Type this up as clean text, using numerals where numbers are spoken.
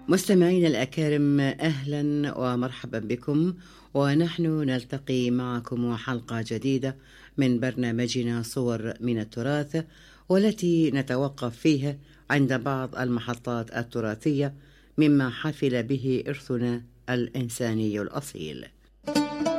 مستمعينا الأكارم، أهلا ومرحبا بكم، ونحن نلتقي معكم حلقة جديدة من برنامجنا صور من التراث، والتي نتوقف فيها عند بعض المحطات التراثية مما حفل به إرثنا الإنساني الأصيل.